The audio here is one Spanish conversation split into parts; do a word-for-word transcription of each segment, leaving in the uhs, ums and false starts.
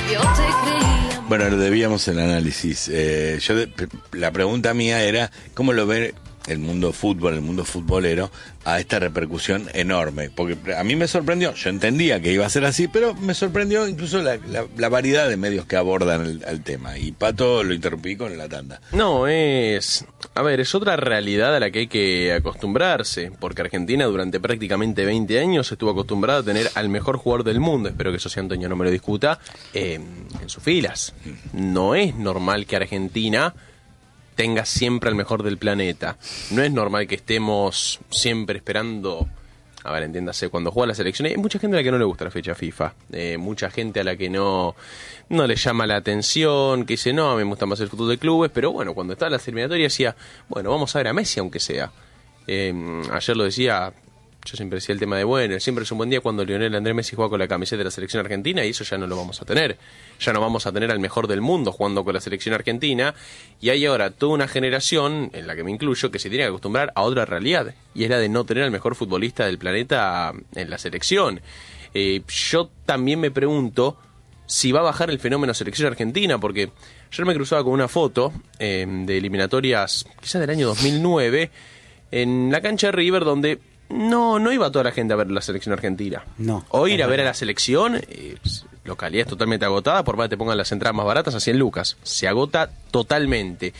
yo te creía. Bueno, lo debíamos el análisis. Eh, yo de, la pregunta mía era, ¿cómo lo ve el mundo fútbol, el mundo futbolero, a esta repercusión enorme? Porque a mí me sorprendió, yo entendía que iba a ser así, pero me sorprendió incluso la, la, la variedad de medios que abordan el, el tema. Y Pato lo interrumpí con la tanda. No, es... A ver, es otra realidad a la que hay que acostumbrarse, porque Argentina durante prácticamente veinte años estuvo acostumbrada a tener al mejor jugador del mundo, espero que eso sí Antonio no me lo discuta, eh, en sus filas. No es normal que Argentina tenga siempre al mejor del planeta. No es normal que estemos siempre esperando, a ver, entiéndase, cuando juega la selección. Hay mucha gente a la que no le gusta la fecha FIFA, eh, mucha gente a la que no, no le llama la atención, que dice, no, me gusta más el fútbol de clubes, pero bueno, cuando estaba en las eliminatorias decía, bueno, vamos a ver a Messi aunque sea. Eh, ayer lo decía, yo siempre decía el tema de, bueno, siempre es un buen día cuando Lionel Andrés Messi juega con la camiseta de la selección argentina, y eso ya no lo vamos a tener. Ya no vamos a tener al mejor del mundo jugando con la selección argentina, y hay ahora toda una generación, en la que me incluyo, que se tiene que acostumbrar a otra realidad, y es la de no tener al mejor futbolista del planeta en la selección. Eh, yo también me pregunto si va a bajar el fenómeno selección argentina, porque ayer me cruzaba con una foto eh, de eliminatorias, quizás del año dos mil nueve, en la cancha de River, donde no no iba toda la gente a ver la selección argentina. No. O ir a ver a la selección, eh, localidad totalmente agotada, por más que te pongan las entradas más baratas a cien lucas. Se agota totalmente.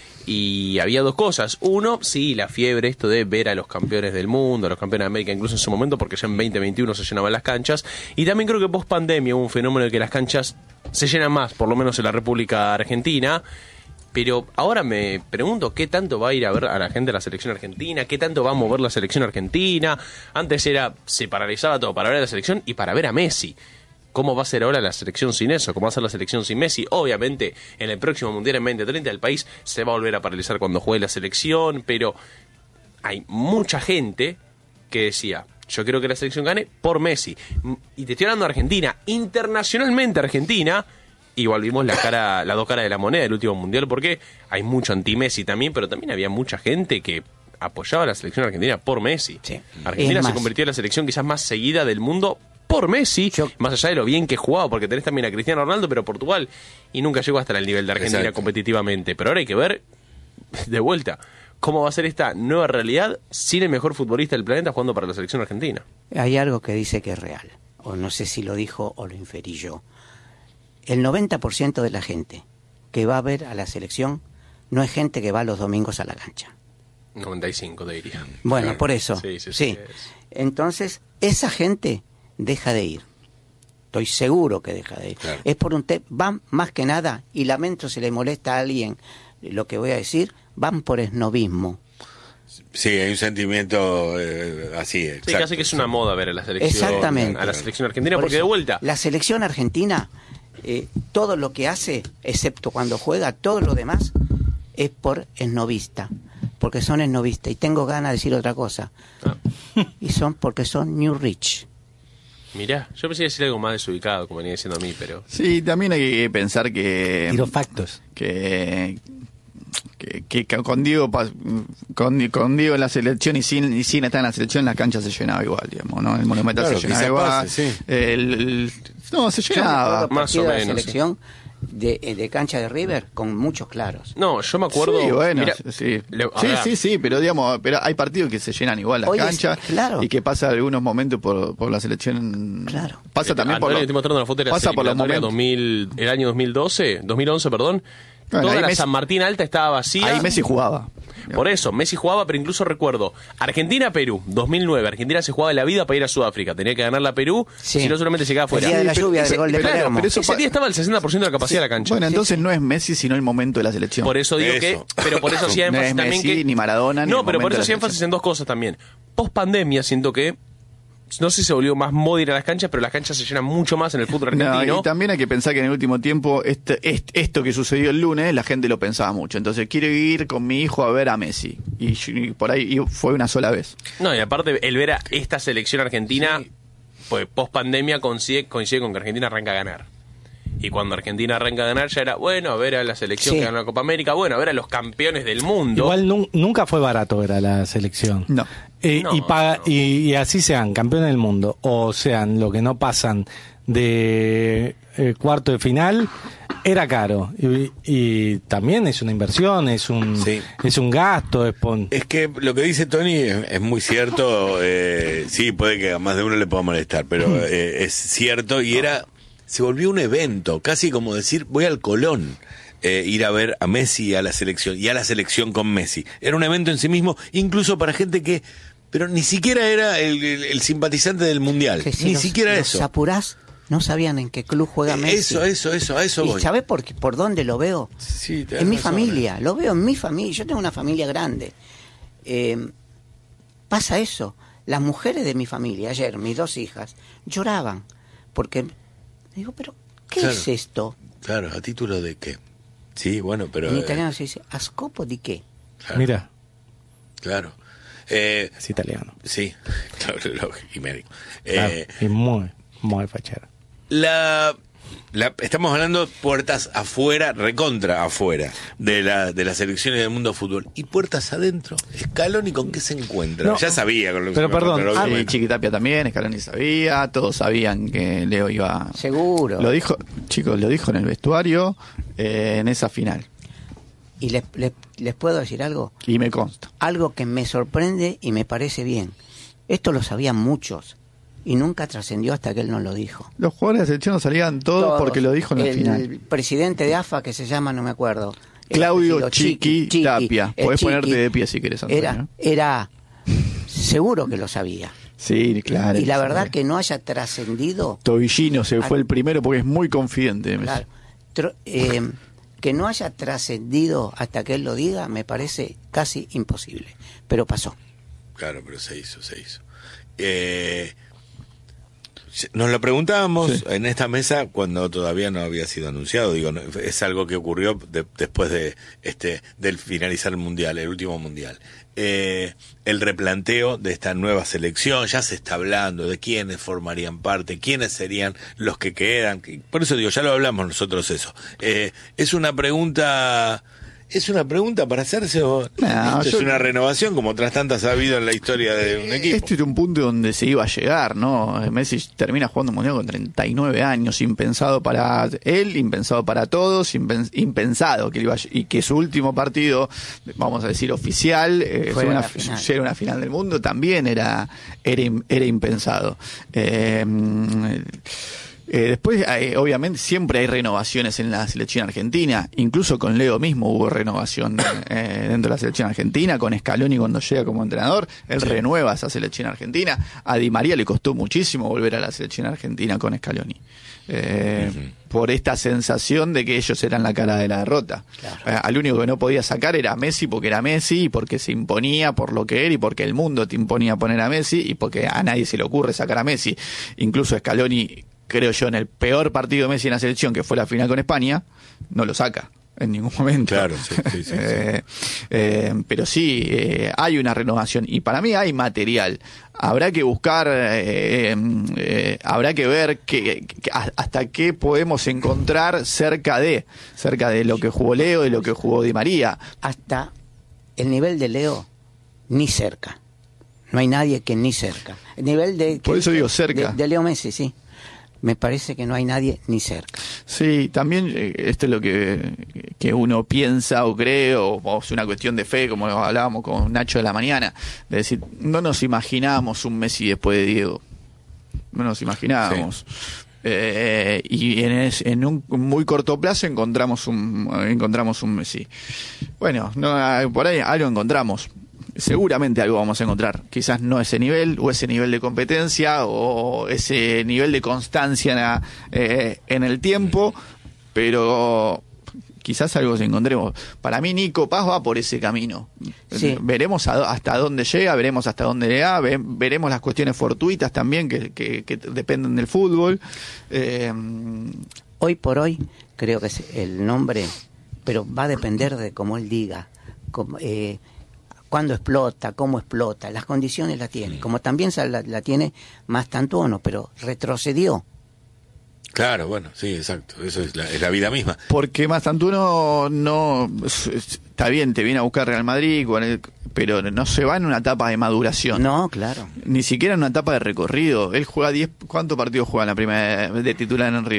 Y había dos cosas. Uno, sí, la fiebre, esto de ver a los campeones del mundo, a los campeones de América, incluso en su momento, porque ya en veinte veintiuno se llenaban las canchas. Y también creo que post pandemia hubo un fenómeno de que las canchas se llenan más, por lo menos en la República Argentina. Pero ahora me pregunto qué tanto va a ir a ver a la gente de la selección argentina, qué tanto va a mover la selección argentina. Antes era, se paralizaba todo para ver a la selección y para ver a Messi. ¿Cómo va a ser ahora la selección sin eso? ¿Cómo va a ser la selección sin Messi? Obviamente, en el próximo Mundial en veinte treinta el país se va a volver a paralizar cuando juegue la selección, pero hay mucha gente que decía, yo quiero que la selección gane por Messi. Y te estoy hablando de Argentina, internacionalmente Argentina. Y volvimos la cara, las dos caras de la moneda del último mundial, porque hay mucho anti-Messi también, pero también había mucha gente que apoyaba a la selección argentina por Messi. Sí. Argentina se convirtió en la selección quizás más seguida del mundo por Messi, Yo... más allá de lo bien que jugaba, porque tenés también a Cristiano Ronaldo, pero Portugal, y nunca llegó hasta el nivel de Argentina. Exacto. Competitivamente. Pero ahora hay que ver, de vuelta, cómo va a ser esta nueva realidad sin el mejor futbolista del planeta jugando para la selección argentina. Hay algo que dice que es real, o no sé si lo dijo o lo inferí yo. El noventa por ciento de la gente que va a ver a la selección no es gente que va los domingos a la cancha. noventa y cinco, te diría. Bueno, claro. Por eso. Sí, sí, sí, sí. Entonces, esa gente deja de ir. Estoy seguro que deja de ir. Claro. Es por un tema, van más que nada, y lamento si le molesta a alguien lo que voy a decir, van por esnobismo. Sí, hay un sentimiento eh, así, exacto. Sí, casi que es una moda ver a la selección, Exactamente. a la selección argentina, por porque eso, de vuelta... La selección argentina... Eh, todo lo que hace, excepto cuando juega, todo lo demás es por esnovista, porque son esnovistas. Y tengo ganas de decir otra cosa. Ah. Y son porque son New Rich. Mirá, yo pensé decir algo más desubicado, como venía diciendo a mí, pero... Sí, también hay que pensar que... Tiro factos. Que... Que, que con Diego con, con Diego en la selección y sin, y sin estar en la selección, la cancha se llenaba igual, digamos, ¿no? El Monumental claro, se llenaba igual. Pase, sí. el, el, no, se llenaba. Más o menos. De la selección de, de cancha de River con muchos claros. No, yo me acuerdo. Sí, bueno, mira, sí. Le, sí, sí, sí, pero digamos, pero hay partidos que se llenan igual las canchas claro. y que pasa algunos momentos por, por la selección. Claro. Pasa eh, también Antonio, por. Lo, estoy mostrando una foto de la pasa por los momentos. dos mil, el año dos mil doce, dos mil once, perdón. Bueno, Toda la Messi, San Martín Alta estaba vacía. Ahí Messi jugaba. Por eso, Messi jugaba, pero incluso recuerdo, Argentina-Perú, dos mil nueve. Argentina se jugaba la vida para ir a Sudáfrica. Tenía que ganar la Perú, sí. Si no solamente llegaba fuera. El día de la lluvia, ese, del gol de claro, Palermo. pero eso ese día estaba el sesenta por ciento de la capacidad sí. de la cancha. Bueno, entonces sí. no es Messi, sino el momento de la selección. Por eso digo eso. que, pero por eso hacía énfasis no es también Messi, que... ni Maradona, ni No, pero por eso hacía énfasis en dos cosas también. Post pandemia siento que... No sé si se volvió más moda ir a las canchas, pero las canchas se llenan mucho más en el fútbol argentino. No, y también hay que pensar que en el último tiempo este, este, esto que sucedió el lunes, la gente lo pensaba mucho. Entonces, quiero ir con mi hijo a ver a Messi. Y, y por ahí y fue una sola vez. No, y aparte, el ver a esta selección argentina, sí. pues post pandemia coincide, coincide con que Argentina arranca a ganar. Y cuando Argentina arranca a ganar ya era, bueno, a ver a la selección sí. que ganó la Copa América, bueno, a ver a los campeones del mundo. Igual nu- nunca fue barato ver a la selección. No. Eh, no, y, paga, no. y, y así sean campeones del mundo o sean lo que no pasan de eh, cuarto de final, era caro. Y, y también es una inversión, es un sí. es un gasto. Es, pon... es que lo que dice Tony es, es muy cierto. Eh, sí, puede que a más de uno le pueda molestar, pero eh, es cierto. Y era se volvió un evento, casi como decir, voy al Colón. Eh, ir a ver a Messi y a la selección, y a la selección con Messi. Era un evento en sí mismo, incluso para gente que... Pero ni siquiera era el, el, el simpatizante del Mundial. Que si ni los, siquiera los eso. Apurás, no sabían en qué club juega Messi. Eso, eso, eso, a eso voy. ¿Y sabés por, por dónde lo veo? Sí, en mi razón, familia, eh. lo veo en mi familia. Yo tengo una familia grande. Eh, pasa eso. Las mujeres de mi familia, ayer, mis dos hijas, lloraban. Porque, digo, pero, ¿qué claro, es esto? Claro, ¿a título de qué? Sí, bueno, pero... En italiano se dice, ¿a scopo di qué? Claro, Mira. Claro. Eh, es italiano. Sí, claro, lógico, y médico. Claro, Eh, y muy, muy fachero. La... La, estamos hablando puertas afuera, recontra afuera de la de las selecciones del mundo fútbol. Y puertas adentro, Scaloni, ¿con qué se encuentra? No, ya sabía con lo que pero se perdón, encuentra, ah, bueno. y Chiquitapia también, Scaloni sabía, todos sabían que Leo iba... Seguro. Lo dijo, chicos, lo dijo en el vestuario, eh, en esa final. Y les, les, les puedo decir algo. Y me consta. Algo que me sorprende y me parece bien. Esto lo sabían muchos. Y nunca trascendió hasta que él nos lo dijo. Los jugadores de selección no salían todos, todos porque lo dijo en la el final. El presidente de A F A, que se llama, no me acuerdo. Claudio Chiqui, Chiqui Tapia. Podés Chiqui, ponerte de pie si querés, Antonio. Era, era seguro que lo sabía. Sí, claro. Y la verdad que no haya trascendido... Tobillino se fue el primero porque es muy confidente. Claro. Tro, eh, que no haya trascendido hasta que él lo diga, me parece casi imposible. Pero pasó. Claro, pero se hizo, se hizo. Eh... Nos lo preguntábamos sí. en esta mesa cuando todavía no había sido anunciado. Digo, no, es algo que ocurrió de, después de este del finalizar el mundial, el último mundial. Eh, el replanteo de esta nueva selección, ya se está hablando de quiénes formarían parte, quiénes serían los que quedan. Por eso digo, ya lo hablamos nosotros eso. Eh, es una pregunta. ¿Es una pregunta para hacerse o no, es yo, una renovación como otras tantas ha habido en la historia de un equipo? Este era un punto donde se iba a llegar, ¿no? Messi termina jugando un mundial con treinta y nueve años, impensado para él, impensado para todos, impensado que iba a, y que su último partido, vamos a decir oficial, eh, fue una, era una final del mundo, también era era, era impensado. Eh, Eh, después, eh, obviamente, siempre hay renovaciones en la selección argentina. Incluso con Leo mismo hubo renovación eh, dentro de la selección argentina. Con Scaloni, cuando llega como entrenador, él sí. renueva esa selección argentina. A Di María le costó muchísimo volver a la selección argentina con Scaloni. Eh, uh-huh. Por esta sensación de que ellos eran la cara de la derrota. Claro. Eh, al único que no podía sacar era Messi, porque era Messi, y porque se imponía por lo que era, y porque el mundo te imponía poner a Messi, y porque a nadie se le ocurre sacar a Messi. Incluso Scaloni, creo yo, en el peor partido de Messi en la selección, que fue la final con España, no lo saca en ningún momento. Claro, sí, sí, sí, eh, sí. Eh, pero sí, eh, hay una renovación, y para mí hay material. Habrá que buscar, eh, eh, habrá que ver que, que, hasta qué podemos encontrar cerca de, cerca de lo que jugó Leo, de lo que jugó Di María. Hasta el nivel de Leo, ni cerca. No hay nadie que ni cerca. El nivel de... Por que, eso digo cerca. De, de Leo Messi, sí. Me parece que no hay nadie ni cerca. Sí, también eh, esto es lo que, que uno piensa o cree, o, o es una cuestión de fe, como hablábamos con Nacho de la mañana, de decir, no nos imaginábamos un Messi después de Diego. No nos imaginábamos. Sí. Eh, y en, es, en un muy corto plazo encontramos un encontramos un Messi. Bueno, no, por ahí algo encontramos. Seguramente algo vamos a encontrar, quizás no ese nivel o ese nivel de competencia o ese nivel de constancia eh, en el tiempo, pero quizás algo se encontremos. Para mí Nico Paz va por ese camino. Sí. Veremos a, hasta dónde llega, veremos hasta dónde llega, ve, veremos las cuestiones fortuitas también que, que, que dependen del fútbol. Eh, hoy por hoy creo que es el nombre, pero va a depender de cómo él diga. Como, eh, cuándo explota, cómo explota, las condiciones la tiene, como también la, la tiene Mastantuono, pero retrocedió. Claro, bueno, sí, exacto, eso es la, es la vida misma. Porque Mastantuono no, está bien, te viene a buscar Real Madrid, pero no se va en una etapa de maduración. No, claro. Ni siquiera en una etapa de recorrido. Él juega diez, ¿cuántos partidos juega en la primera de titular en River?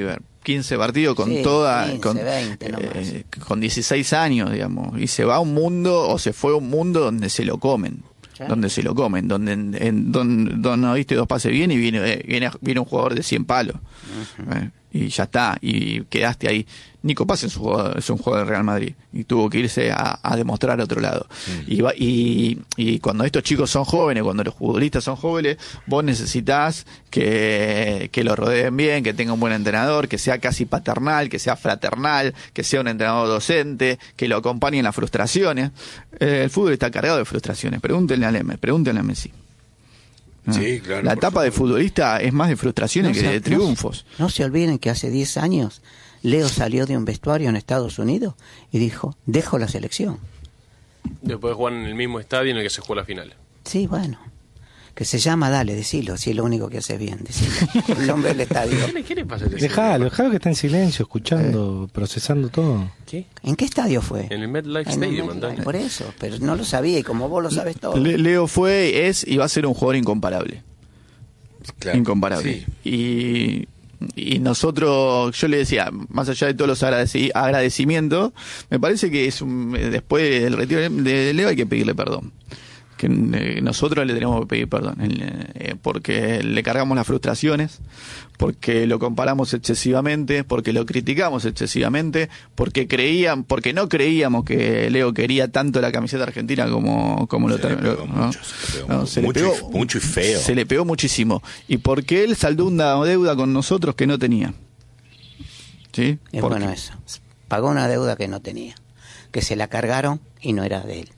quince partidos con sí, toda quince, con, veinte, no eh, con dieciséis años, digamos, y se va a un mundo o se fue a un mundo donde se lo comen. ¿Sí? Donde se lo comen, donde en, en, don, don, no diste dos pases bien y viene, eh, viene, viene un jugador de cien palos. Uh-huh. eh, y ya está, y quedaste ahí. Nico Paz es un jugador, es un jugador del Real Madrid y tuvo que irse a, a demostrar a otro lado. Mm. Y, y, y cuando estos chicos son jóvenes, cuando los futbolistas son jóvenes, vos necesitas que, que lo rodeen bien, que tenga un buen entrenador, que sea casi paternal, que sea fraternal, que sea un entrenador docente, que lo acompañe en las frustraciones. Eh, el fútbol está cargado de frustraciones. Pregúntenle a Leme, pregúntenle a Messi. Sí, claro, la etapa de futbolista es más de frustraciones no que se, de triunfos. No, no se olviden que hace diez años Leo salió de un vestuario en Estados Unidos y dijo, dejo la selección. Después de jugar en el mismo estadio en el que se jugó la final. Sí, bueno. Que se llama, dale, decilo, si es lo único que haces bien, decilo. El nombre del estadio. ¿Qué le pasa? Dejalo, dejalo que está en silencio, escuchando, eh. procesando todo. ¿Qué? ¿En qué estadio fue? En el MetLife Stadium. Met, por eso, pero no lo sabía y como vos lo sabes todo. Le, Leo fue, es y va a ser un jugador incomparable. Claro, incomparable. Sí. Y, y nosotros, yo le decía, más allá de todos los agradeci- agradecimientos, me parece que es un, después del retiro de Leo hay que pedirle perdón. Que eh, nosotros le tenemos que pedir perdón eh, porque le cargamos las frustraciones, porque lo comparamos excesivamente, porque lo criticamos excesivamente, porque creían, porque no creíamos que Leo quería tanto la camiseta argentina como, como lo terminó. ¿No? Se le pegó mucho, mucho y feo. Se le pegó muchísimo. Y porque él saldó una deuda con nosotros que no tenía. ¿Sí? Es bueno eso. Pagó una deuda que no tenía, que se la cargaron y no era de él.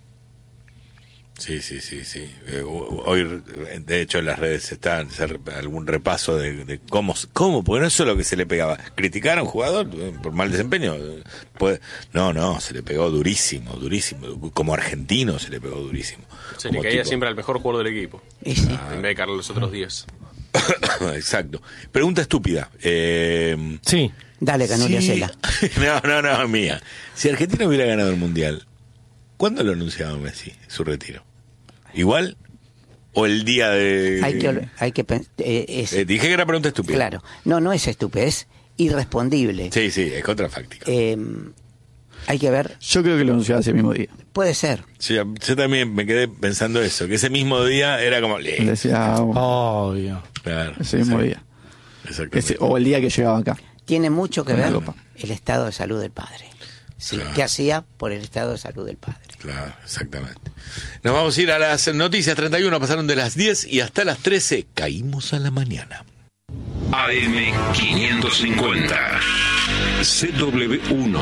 Sí, sí, sí, sí. Eh, hoy, de hecho, en las redes está algún repaso de, de cómo, cómo, porque no es solo que se le pegaba. Criticar a un jugador por mal desempeño. Pues, no, no, se le pegó durísimo, durísimo. Como argentino se le pegó durísimo. Se le caía tipo... siempre al mejor jugador del equipo. Sí. Ah. En vez de Carlos los otros días. Exacto. Pregunta estúpida. Eh, sí. Dale, Canulia, sí. Cela. No, no, no, mía. Si Argentina hubiera ganado el Mundial, ¿cuándo lo anunciaba Messi, su retiro? ¿Igual? ¿O el día de...? Hay que... Hay que eh, es... eh, dije que era pregunta estúpida. Claro. No, no es estúpida, es irrespondible. Sí, sí, es contrafáctica. Eh, hay que ver... Yo creo que lo anunciaba ese mismo día. Puede ser. Sí, yo también me quedé pensando eso, que ese mismo día era como... Decía... Oh, obvio. Claro. Ese mismo sí. día. Exactamente. Ese, o el día que llegaba acá. Tiene mucho que ver el estado de salud del padre. Sí, claro. ¿Qué hacía por el estado de salud del padre? Claro, exactamente. Nos vamos a ir a las noticias. Treinta y uno pasaron de las diez y hasta las trece caímos a la mañana. A M quinientos cincuenta C W uno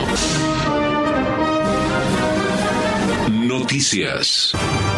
Noticias.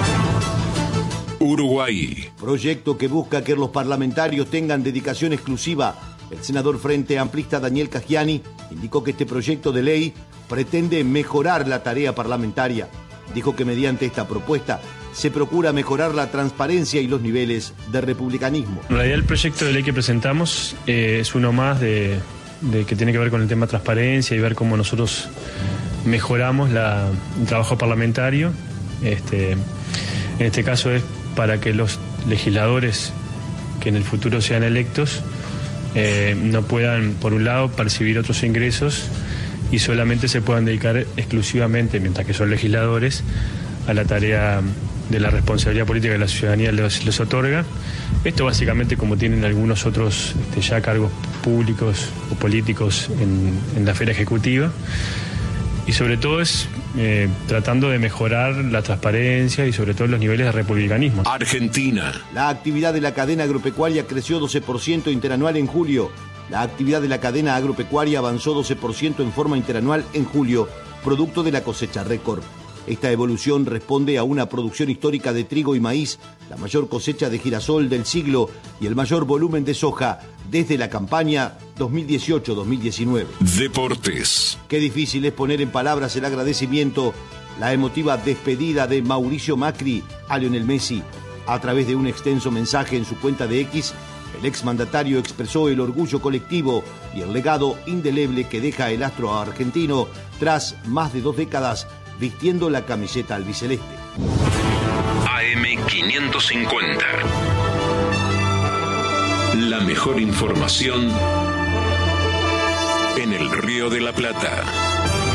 Uruguay. Proyecto que busca que los parlamentarios tengan dedicación exclusiva. El senador Frente Amplista Daniel Cagiani indicó que este proyecto de ley pretende mejorar la tarea parlamentaria. Dijo que mediante esta propuesta se procura mejorar la transparencia y los niveles de republicanismo. En realidad el proyecto de ley que presentamos eh, es uno más de, de que tiene que ver con el tema transparencia y ver cómo nosotros mejoramos la, el trabajo parlamentario. Este, en este caso es para que los legisladores que en el futuro sean electos eh, no puedan, por un lado, percibir otros ingresos y solamente se puedan dedicar exclusivamente, mientras que son legisladores, a la tarea de la responsabilidad política que la ciudadanía les, les otorga. Esto básicamente como tienen algunos otros este, ya cargos públicos o políticos en, en la esfera ejecutiva. Y sobre todo es eh, tratando de mejorar la transparencia y sobre todo los niveles de republicanismo. Argentina. La actividad de la cadena agropecuaria creció doce por ciento interanual en julio. La actividad de la cadena agropecuaria avanzó doce por ciento en forma interanual en julio, producto de la cosecha récord. Esta evolución responde a una producción histórica de trigo y maíz, la mayor cosecha de girasol del siglo y el mayor volumen de soja desde la campaña dos mil dieciocho dos mil diecinueve. Deportes. Qué difícil es poner en palabras el agradecimiento, la emotiva despedida de Mauricio Macri a Lionel Messi. A través de un extenso mensaje en su cuenta de X, el exmandatario expresó el orgullo colectivo y el legado indeleble que deja el astro argentino tras más de dos décadas vistiendo la camiseta albiceleste. A M quinientos cincuenta. La mejor información el Río de la Plata.